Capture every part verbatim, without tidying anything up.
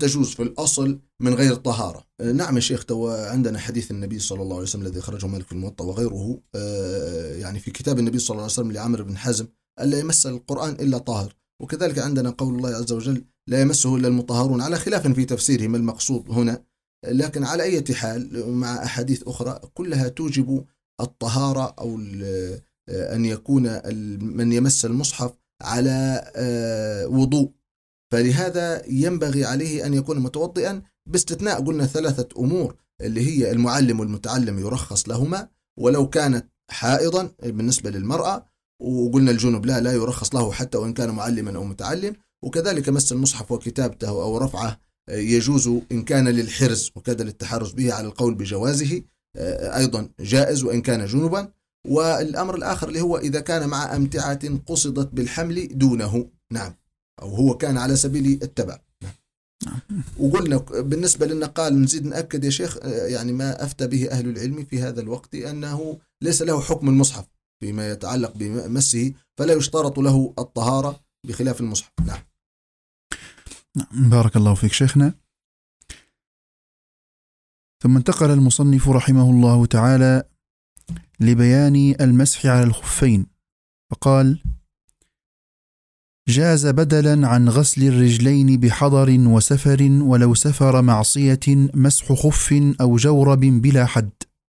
تجوز في الأصل من غير طهارة. نعم يا شيخ، تو عندنا حديث النبي صلى الله عليه وسلم الذي خرجه مالك في الموطأ وغيره، يعني في كتاب النبي صلى الله عليه وسلم لعمرو بن حزم ألا يمس القرآن إلا طاهر. وكذلك عندنا قول الله عز وجل لا يمسه إلا المطهرون، على خلاف في تفسيره ما المقصود هنا، لكن على أي حال مع أحاديث أخرى كلها توجب الطهارة أو أن يكون من يمس المصحف على وضوء، فلهذا ينبغي عليه أن يكون متوضئا، باستثناء قلنا ثلاثة أمور اللي هي المعلم والمتعلم يرخص لهما ولو كانت حائضا بالنسبة للمرأة، وقلنا الجنب لا لا يرخص له حتى وإن كان معلما أو متعلم، وكذلك مس المصحف وكتابته أو رفعه يجوز إن كان للحرز وكذا للتحرز به على القول بجوازه أيضا جائز وإن كان جنبا. والأمر الآخر اللي هو إذا كان مع أمتعة قصدت بالحمل دونه، نعم، أو هو كان على سبيل التبع. وقلنا بالنسبة للنقال نزيد نأكد يا شيخ، يعني ما أفتى به أهل العلم في هذا الوقت أنه ليس له حكم المصحف فيما يتعلق بمسه، فلا يشترط له الطهارة بخلاف المصحف. نعم. بارك الله فيك شيخنا. ثم انتقل المصنف رحمه الله تعالى لبيان المسح على الخفين، فقال: جاز بدلا عن غسل الرجلين بحضر وسفر ولو سفر معصية مسح خف أو جورب بلا حد.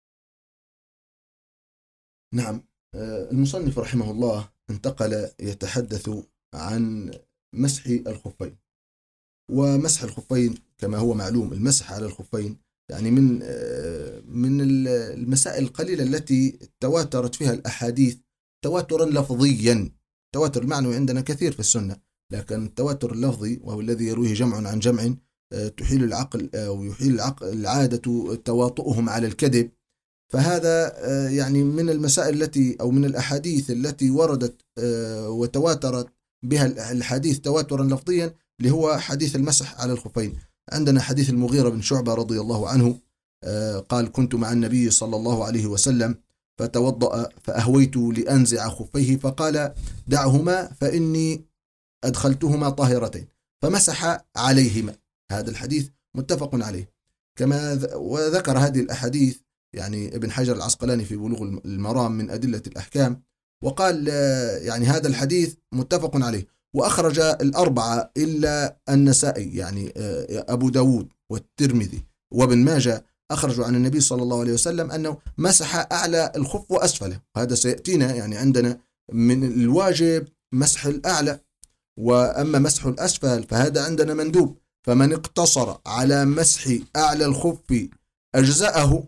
نعم، المصنف رحمه الله انتقل يتحدث عن مسح الخفين. ومسح الخفين كما هو معلوم، المسح على الخفين يعني من من المسائل القليلة التي تواترت فيها الأحاديث تواترا لفظيا. تواتر المعنوي عندنا كثير في السنة، لكن التواتر اللفظي وهو الذي يرويه جمع عن جمع تحيل العقل أو يحيل العقل العادة تواطؤهم على الكذب. فهذا يعني من المسائل التي أو من الأحاديث التي وردت وتواترت بها الحديث تواترا لفظيا، اللي هو حديث المسح على الخفين. عندنا حديث المغيرة بن شعبة رضي الله عنه قال: كنت مع النبي صلى الله عليه وسلم فتوضأ فأهويت لأنزع خفيه فقال: دعهما فإني أدخلتهما طاهرتين، فمسح عليهما. هذا الحديث متفق عليه. كما وذكر هذه الأحاديث يعني ابن حجر العسقلاني في بلوغ المرام من أدلة الأحكام، وقال يعني هذا الحديث متفق عليه. وأخرج الأربعة إلا النسائي، يعني أبو داود والترمذي وابن ماجه، أخرجوا عن النبي صلى الله عليه وسلم أنه مسح أعلى الخف وأسفله. هذا سيأتينا، يعني عندنا من الواجب مسح الأعلى، وأما مسح الأسفل فهذا عندنا مندوب. فمن اقتصر على مسح أعلى الخف أجزأه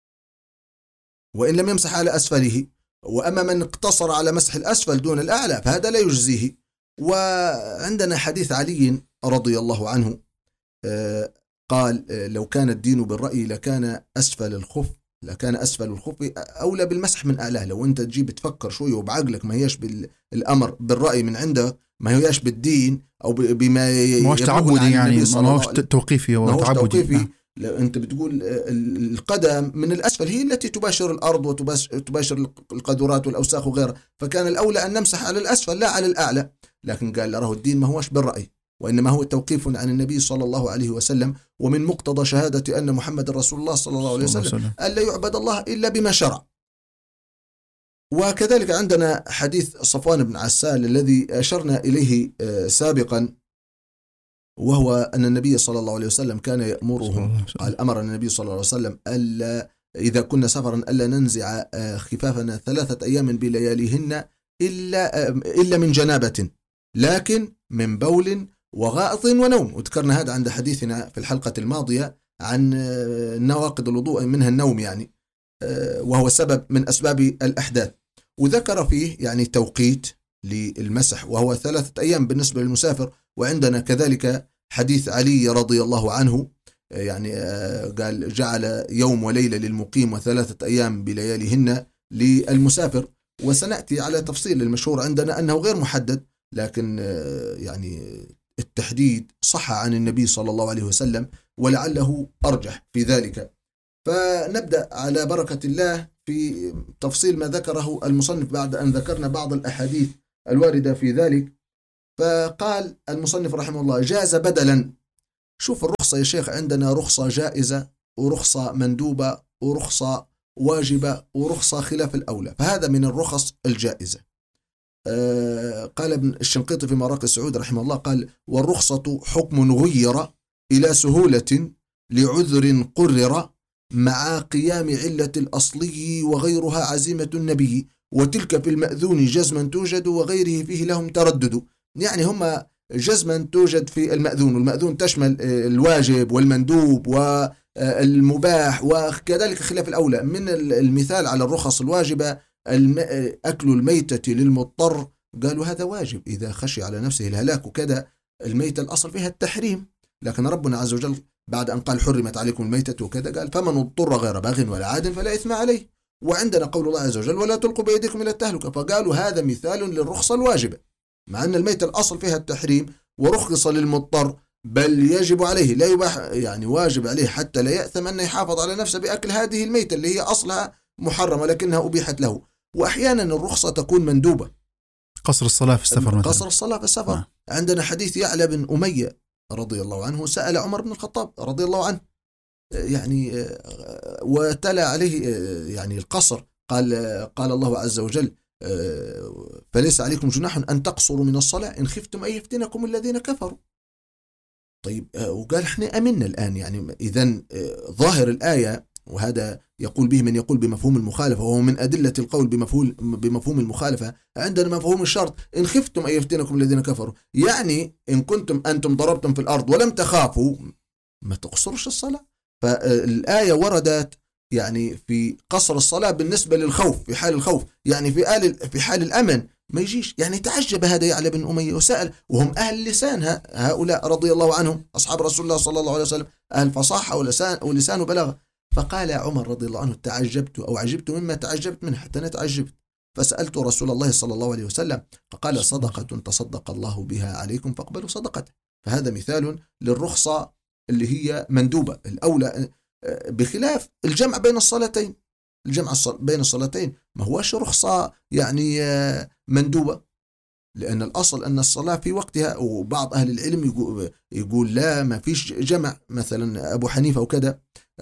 وإن لم يمسح على أسفله، وأما من اقتصر على مسح الأسفل دون الأعلى فهذا لا يجزيه. وعندنا حديث علي رضي الله عنه قال: لو كان الدين بالرأي لكان أسفل الخف لكان أسفل الخف أولى بالمسح من أعلاه. لو أنت تجيب تفكر شوية وبعقلك، ما هيش بالأمر بالرأي من عندك، ما هيش بالدين أو بما ما هوش تعبدي، يعني ما هوش توقيفي أو تعبدي. لو أنت بتقول القدم من الأسفل هي التي تباشر الأرض وتباشر القدرات والأوساخ وغيرها، فكان الأولى أن نمسح على الأسفل لا على الأعلى. لكن قال له الدين ما هوش بالرأي، وإنما هو توقيف عن النبي صلى الله عليه وسلم، ومن مقتضى شهادة أن محمد رسول الله صلى الله عليه وسلم ألا يعبد الله إلا بما شرع. وكذلك عندنا حديث صفوان بن عسال الذي أشرنا إليه سابقا، وهو أن النبي صلى الله عليه وسلم كان يأمرهم، قال: أمر النبي صلى الله عليه وسلم ألا إذا كنا سفرا ألا ننزع خفافنا ثلاثة أيام بلياليهن إلا إلا من جنابة، لكن من بول وغائط ونوم. وذكرنا هذا عند حديثنا في الحلقة الماضية عن نواقض الوضوء منها النوم، يعني وهو سبب من أسباب الأحداث. وذكر فيه يعني توقيت للمسح وهو ثلاثة أيام بالنسبة للمسافر. وعندنا كذلك حديث علي رضي الله عنه، يعني قال: جعل يوم وليلة للمقيم وثلاثة أيام بلياليهن للمسافر. وسنأتي على تفصيل المشهور عندنا أنه غير محدد، لكن يعني التحديد صح عن النبي صلى الله عليه وسلم ولعله أرجح في ذلك. فنبدأ على بركة الله في تفصيل ما ذكره المصنف بعد أن ذكرنا بعض الأحاديث الواردة في ذلك. فقال المصنف رحمه الله: جاز بدلا شوف الرخصة يا شيخ، عندنا رخصة جائزة ورخصة مندوبة ورخصة واجبة ورخصة خلاف الأولى، فهذا من الرخص الجائزة. آه قال ابن الشنقيطي في مراقي السعود رحمه الله، قال: والرخصة حكم غير إلى سهولة لعذر قرر مع قيام علة الأصلي وغيرها عزيمة النبي، وتلك في المأذون جزما توجد وغيره فيه لهم تردد. يعني هم جزما توجد في المأذون، والمأذون تشمل الواجب والمندوب والمباح وكذلك خلاف الأولى. من المثال على الرخص الواجبة أكل الميتة للمضطر، قالوا هذا واجب إذا خشي على نفسه الهلاك وكذا. الميتة الأصل فيها التحريم، لكن ربنا عز وجل بعد أن قال حرمت عليكم الميتة وكذا قال: فمن اضطر غير باغ ولا عاد فلا إثم عليه. وعندنا قول الله عز وجل: ولا تلقوا بأيديكم إلى التهلكة. فقالوا هذا مثال للرخصة الواجبة، مع أن الميتة الأصل فيها التحريم ورخص للمضطر، بل يجب عليه، لا يباح يعني واجب عليه حتى لا يأثم أن يحافظ على نفسه بأكل هذه الميتة اللي هي أصلها محرمة لكنها أبيحت له. وأحيانا الرخصة تكون مندوبة، قصر الصلاة في السفر مثلا. قصر الصلاة في السفر. آه. عندنا حديث يعلى بن أمية رضي الله عنه سأل عمر بن الخطاب رضي الله عنه يعني وتلا عليه يعني القصر، قال قال الله عز وجل: فليس عليكم جناح أن تقصروا من الصلاة إن خفتم أن يفتنكم الذين كفروا. طيب، وقال احنا أمنا الآن، يعني إذن ظاهر الآية، وهذا يقول به من يقول بمفهوم المخالفة، وهو من أدلة القول بمفهوم بمفهوم المخالفة. عندنا مفهوم الشرط: إن خفتم أن يفتنكم الذين كفروا، يعني إن كنتم أنتم ضربتم في الأرض ولم تخافوا ما تقصرش الصلاة. فالآية وردت يعني في قصر الصلاة بالنسبة للخوف، في حال الخوف، يعني في آل في حال الأمن ما يجيش. يعني تعجب هذا يعلى بن أمية وسأل، وهم أهل لسان هؤلاء رضي الله عنهم أصحاب رسول الله صلى الله عليه وسلم، أهل فصاحة ولسان ولسان بلاغة. فقال عمر رضي الله عنه: تعجبت أو عجبت مما تعجبت منه حتى أنا تعجبت، فسألت رسول الله صلى الله عليه وسلم فقال: صدقة تصدق الله بها عليكم فاقبلوا صدقته. فهذا مثال للرخصة اللي هي مندوبة الأولى، بخلاف الجمع بين الصلاتين. الجمع بين الصلاتين ما هوش رخصة يعني مندوبة، لأن الأصل أن الصلاة في وقتها. وبعض أهل العلم يقول, يقول لا، ما فيش جمع، مثلا أبو حنيفة وكذا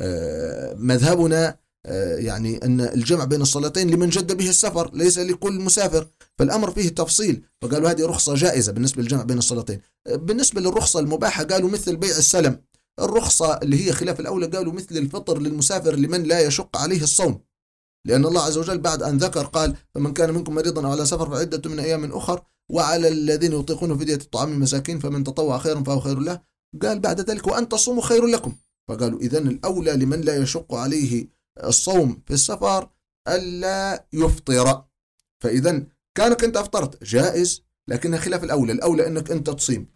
مذهبنا يعني أن الجمع بين الصلاتين لمن جد به السفر ليس لكل مسافر، فالأمر فيه تفصيل، فقالوا هذه رخصة جائزة بالنسبة للجمع بين الصلاتين. بالنسبة للرخصة المباحة قالوا مثل بيع السلم. الرخصة اللي هي خلاف الأولى قالوا مثل الفطر للمسافر لمن لا يشق عليه الصوم، لأن الله عز وجل بعد أن ذكر قال: فمن كان منكم مريضا أو على سفر فعدة من أيام أخر وعلى الذين يطيقون فدية الطعام المساكين فمن تطوع خيرا فهو خير له. قال بعد ذلك: وأن تصوموا خير لكم. فقالوا إذن الأولى لمن لا يشق عليه الصوم في السفر ألا يفطر. فإذن كانك أنت أفطرت جائز، لكنها خلاف الأولى. الأولى أنك أنت تصيم.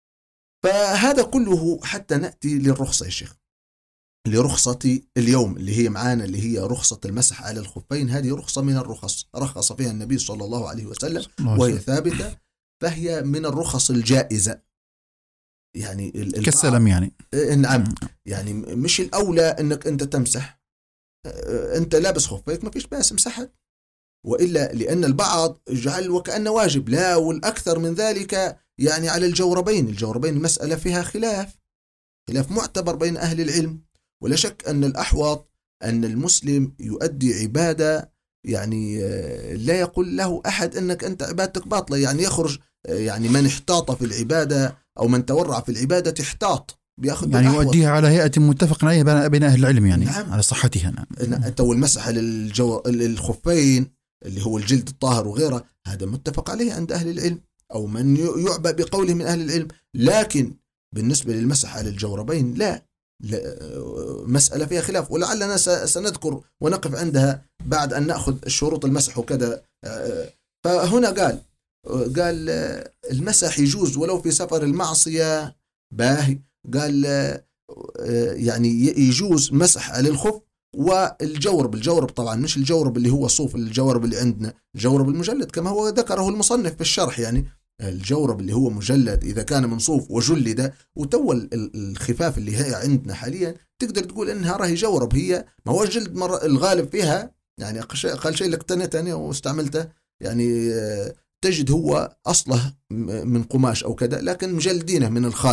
فهذا كله حتى نأتي للرخصة يا شيخ، لرخصة اليوم اللي هي معانا، اللي هي رخصة المسح على الخفين. هذه رخصة من الرخص رخص فيها النبي صلى الله عليه وسلم وهي ثابتة، فهي من الرخص الجائزة. يعني كالسلام يعني. نعم، يعني مش الأولى أنك أنت تمسح، أنت لابس خفيك ما فيش بأس امسحها، وإلا لأن البعض جعل وكأنه واجب. لا، والأكثر من ذلك يعني على الجوربين. الجوربين المسألة فيها خلاف خلاف معتبر بين أهل العلم، ولا شك أن الأحوط أن المسلم يؤدي عبادة يعني لا يقول له أحد أنك أنت عبادتك باطلة. يعني يخرج يعني من احتاط في العبادة أو من تورع في العبادة احتاط بياخذ يعني يؤديها على هيئة متفق عليها بين أهل العلم يعني. نعم. على صحتها. نعم. تو المسح للجو... للخفين اللي هو الجلد الطاهر وغيره، هذا متفق عليه عند أهل العلم أو من يعبأ بقوله من أهل العلم. لكن بالنسبة للمسح على الجوربين لا, لا مسألة فيها خلاف، ولعلنا سنذكر ونقف عندها بعد أن نأخذ شروط المسح وكذا. فهنا قال قال المسح يجوز ولو في سفر المعصية باهي. قال يعني يجوز مسح على الخف والجورب. الجورب طبعا مش الجورب اللي هو صوف، الجورب اللي عندنا الجورب المجلد كما هو ذكره المصنف في الشرح. يعني الجورب اللي هو مجلد إذا كان من صوف وجلد، وتول الخفاف اللي هي عندنا حاليا تقدر تقول إنها راهي جورب، هي ما هو الجلد مرة الغالب فيها. يعني أقل شيء لك تاني تاني واستعملته يعني تجد هو أصله من قماش أو كذا، لكن مجلدينه من الخارج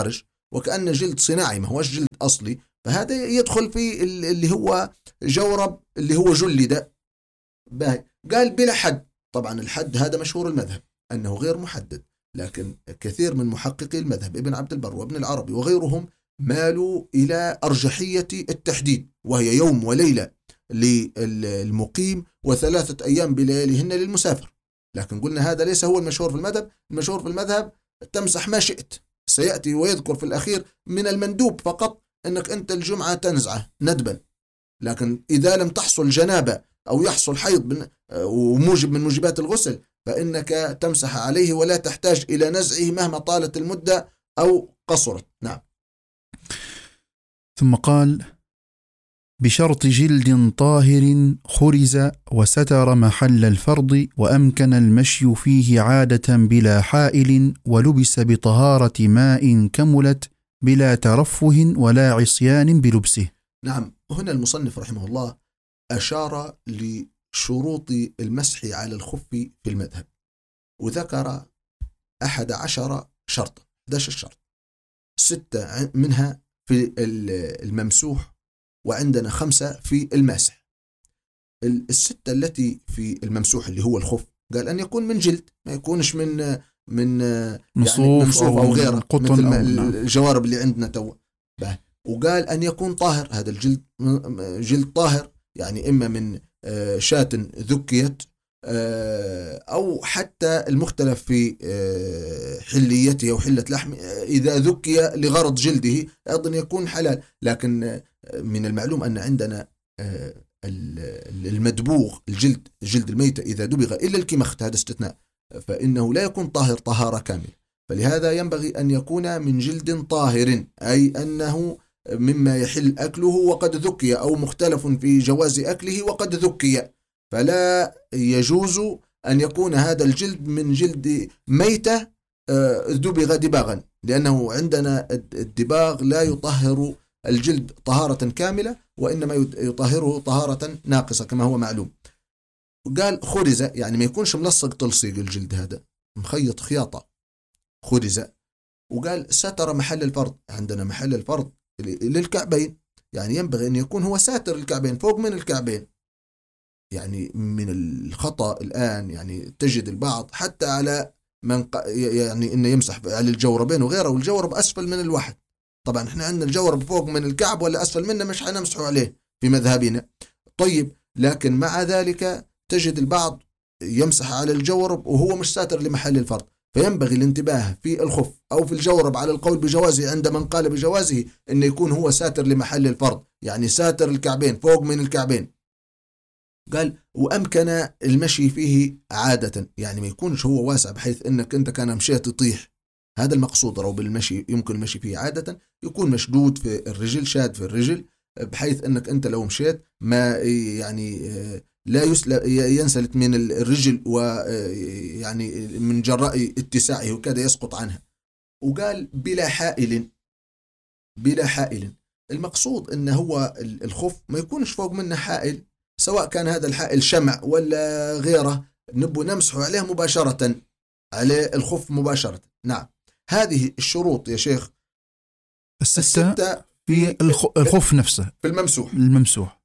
وكأن جلد صناعي ما هوش جلد أصلي، فهذا يدخل في اللي هو جورب اللي هو جلد. قال بلا حد. طبعا الحد هذا مشهور المذهب أنه غير محدد، لكن كثير من محققي المذهب ابن عبد البر وابن العربي وغيرهم مالوا إلى أرجحية التحديد، وهي يوم وليلة للمقيم وثلاثة أيام بلياليهن للمسافر. لكن قلنا هذا ليس هو المشهور في المذهب. المشهور في المذهب تمسح ما شئت، سيأتي ويذكر في الأخير من المندوب فقط أنك أنت الجمعة تنزعه ندبا، لكن إذا لم تحصل جنابة أو يحصل حيض وموجب من موجبات الغسل فإنك تمسح عليه ولا تحتاج إلى نزعه مهما طالت المدة أو قصرت. نعم. ثم قال: بشرط جلد طاهر خرز وستر محل الفرض وأمكن المشي فيه عادة بلا حائل ولبس بطهارة ماء كملت بلا ترفه ولا عصيان بلبسه. نعم. هنا المصنف رحمه الله أشار لشروط المسح على الخف في المذهب، وذكر أحد عشر شرط، أحد عشر شرط، ستة منها في الممسوح وعندنا خمسة في الماسح. الستة التي في الممسوح اللي هو الخف قال أن يكون من جلد، ما يكونش من من مصوف يعني أو, أو غيره مثل أو الجوارب اللي عندنا تو. وقال أن يكون طاهر، هذا الجلد جلد طاهر، يعني إما من شاة ذكيت أو حتى المختلف في حليته أو حلة لحم، إذا ذكي لغرض جلده أيضا يكون حلال. لكن من المعلوم أن عندنا المدبوغ الجلد جلد الميتة إذا دبغ إلا الكمخت، هذا استثناء، فإنه لا يكون طاهر طهارة كاملة. فلهذا ينبغي أن يكون من جلد طاهر، أي أنه مما يحل أكله وقد ذكي، أو مختلف في جواز أكله وقد ذكي، فلا يجوز أن يكون هذا الجلد من جلد ميتة دبغ دباغا، لأنه عندنا الدباغ لا يطهر الجلد طهارة كاملة، وإنما يطهره طهارة ناقصة كما هو معلوم. قال خرز، يعني ما يكونش ملصق تلصيق الجلد، هذا مخيط خياطة خرز. وقال ستر محل الفرض، عندنا محل الفرض للكعبين، يعني ينبغي أن يكون هو ساتر الكعبين فوق من الكعبين. يعني من الخطأ الآن يعني تجد البعض حتى على من يعني إنه يمسح على الجوربين وغيره، والجورب أسفل من الواحد. طبعا احنا عندنا الجورب فوق من الكعب ولا أسفل منه مش حنمسحه عليه في مذهبنا. طيب، لكن مع ذلك تجد البعض يمسح على الجورب وهو مش ساتر لمحل الفرض، فينبغي الانتباه في الخف أو في الجورب على القول بجوازه عند من قال بجوازه أن يكون هو ساتر لمحل الفرض، يعني ساتر الكعبين فوق من الكعبين. قال وأمكن المشي فيه عادة، يعني ما يكونش هو واسع بحيث أنك أنت كان مشيت تطيح، هذا المقصود. رو بالمشي يمكن المشي فيه عادة، يكون مشدود في الرجل، شاد في الرجل، بحيث أنك أنت لو مشيت ما يعني لا ينسلت من الرجل، ويعني من جراء اتساعه وكذا يسقط عنها. وقال بلا حائل، بلا حائل المقصود أنه هو الخف ما يكونش فوق منه حائل، سواء كان هذا الحائل شمع ولا غيره، نبو نمسحه عليه مباشرة، عليه الخف مباشرة. نعم. هذه الشروط يا شيخ الستة, الستة في الخف نفسه في الممسوح الممسوح.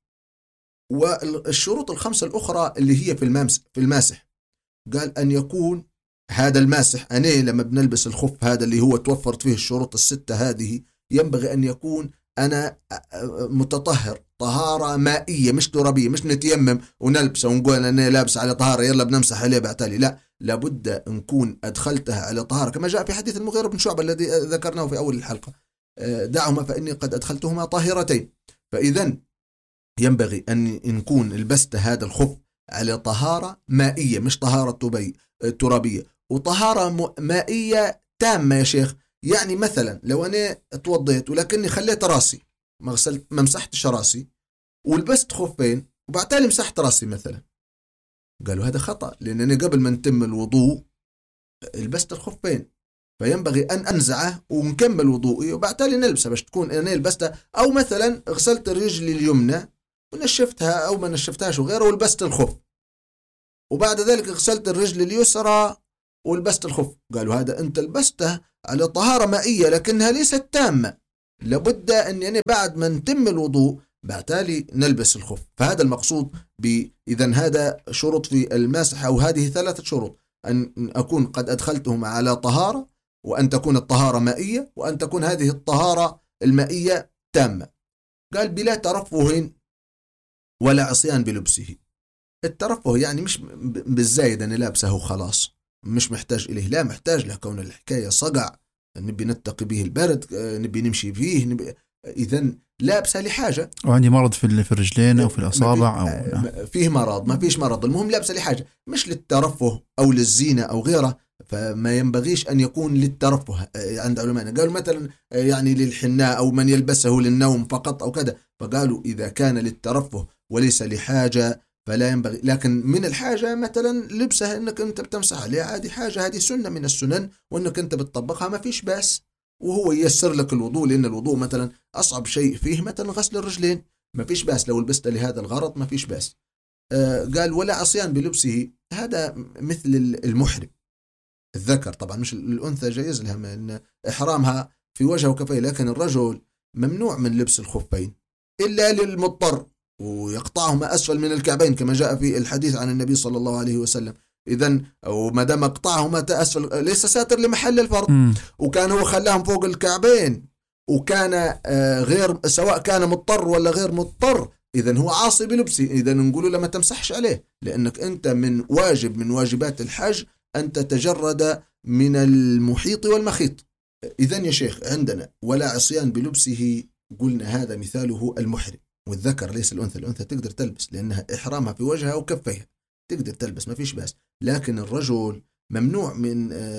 والشروط الخمسة الأخرى اللي هي في الممسح في الماسح، قال أن يكون هذا الماسح، أنا لما بنلبس الخف هذا اللي هو توفرت فيه الشروط الستة هذه، ينبغي أن يكون أنا متطهر طهارة مائية مش ترابية، مش نتيمم ونلبس ونقول أنا لابس على طهارة يلا بنمسح عليه بعتالي، لا، لابد نكون أدخلتها على طهارة كما جاء في حديث المغيرة بن شعبة الذي ذكرناه في أول الحلقة، دعهما فإني قد أدخلتهما طاهرتين. فإذا ينبغي أن نكون لبست هذا الخف على طهارة مائية مش طهارة ترابية، وطهارة مائية تامة يا شيخ. يعني مثلا لو أنا اتوضيت ولكني خليت راسي ما غسلت ما مسحتش راسي ولبست خفين وبعتالي مسحت راسي مثلا، قالوا هذا خطأ، لأنني قبل ما نتم الوضوء لبست الخفين، فينبغي أن أنزعه ونكمل وضوئي وبعتالي نلبسه باش تكون أنا لبستها. أو مثلا غسلت الرجل اليمنى ونشفتها أو ما نشفتهاش وغيره ولبست الخف، وبعد ذلك غسلت الرجل اليسرى ولبست الخف، قالوا هذا أنت لبسته على طهارة مائية لكنها ليست تامة، لابد أن يعني بعد ما نتم الوضوء بالتالي نلبس الخف. فهذا المقصود ب إذن هذا شروط في المسح، أو هذه ثلاثة شروط: أن أكون قد أدخلتهم على طهارة، وأن تكون الطهارة مائية، وأن تكون هذه الطهارة المائية تامة. قال بلا ترفه ولا عصيان بلبسه. الترفه يعني مش بالزايد أنا لابسه خلاص مش محتاج إليه، لا، محتاج له، كون الحكاية صقع نبي نتقي به البرد، نبي نمشي فيه، نبي إذن لابسه لحاجة، وعندي مرض في الرجلين أو في الأصابع أو فيه مرض، ما فيش مرض، المهم لابسه لحاجة مش للترفه أو للزينة أو غيره. فما ينبغيش أن يكون للترفه. عند علماء قالوا مثلا يعني للحناء أو من يلبسه للنوم فقط أو كذا، فقالوا إذا كان للترفه وليس لحاجة فلا ينبغي. لكن من الحاجة مثلا لبسها أنك أنت بتمسح عليها، عادي حاجة، هذه سنة من السنن وأنك أنت بتطبقها ما فيش باس، وهو ييسر لك الوضوء، لأن الوضوء مثلا أصعب شيء فيه مثلا غسل الرجلين، ما فيش باس لو لبست لهذا الغرض ما فيش باس. آه قال ولا عصيان بلبسه، هذا مثل المحرم الذكر، طبعا مش الأنثى جائز لها من إحرامها في وجهه وكفيه، لكن الرجل ممنوع من لبس الخفين إلا للمضطر، ويقطعهما أسفل من الكعبين كما جاء في الحديث عن النبي صلى الله عليه وسلم. إذن وما دام قطعهما أسفل ليس ساتر لمحل الفرض، م. وكان هو خلاهم فوق الكعبين، وكان غير سواء كان مضطر ولا غير مضطر، إذن هو عاصي بلبسه. إذن نقوله لما تمسحش عليه، لأنك أنت من واجب من واجبات الحج أن تتجرد من المحيط والمخيط. إذن يا شيخ عندنا ولا عصيان بلبسه، قلنا هذا مثاله المحرم، والذكر ليس الأنثى. الأنثى تقدر تلبس لأنها إحرامها في وجهها وكفيها، تقدر تلبس ما فيش باس، لكن الرجل ممنوع من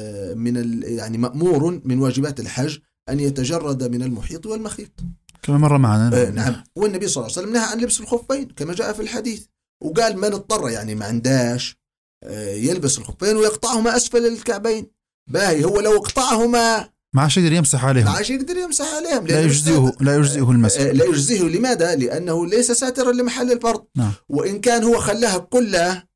من يعني مأمور من واجبات الحج أن يتجرد من المحيط والمخيط كما مر معنا. آه نعم. والنبي صلى الله عليه وسلم نهى عن لبس الخفين كما جاء في الحديث، وقال من اضطر يعني ما عنداش آه يلبس الخفين ويقطعهما أسفل الكعبين. باهي هو لو اقطعهما ما عادش يقدر يمسح عليهم، ما عادش يقدر يمسح عليهم، لا يجزيه لا يجزيه المسح، لا يجزيه. لماذا؟ لأنه ليس ساترا لمحل الفرض. نعم. وإن كان هو خلاها كلها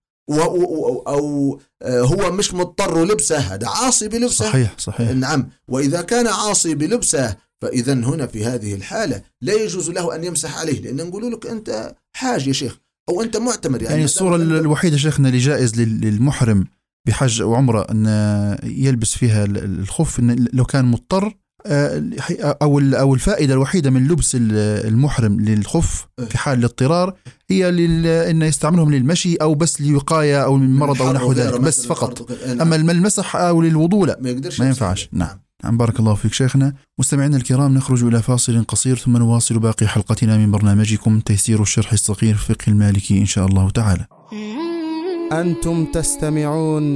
أو هو مش مضطر لبسه، هذا عاصي بلبسه. صحيح صحيح. نعم. وإذا كان عاصي بلبسه فإذا هنا في هذه الحالة لا يجوز له أن يمسح عليه، لأن نقول لك أنت حاج يا شيخ أو أنت معتمر. يعني, يعني الصورة الوحيدة شيخنا اللي جائز للمحرم بحج أو عمرة أن يلبس فيها الخف إن لو كان مضطر، أو أو الفائدة الوحيدة من لبس المحرم للخف في حال الاضطرار هي أن يستعملهم للمشي أو بس لوقاية أو من مرض أو نحو ذلك بس فقط. أما المسح أو للوضوء لا، ما ينفعش. نعم. نعم. بارك الله فيك شيخنا. مستمعينا الكرام، نخرج إلى فاصل قصير ثم نواصل باقي حلقتنا من برنامجكم تيسير الشرح الصغير في فقه المالكي إن شاء الله تعالى. أنتم تستمعون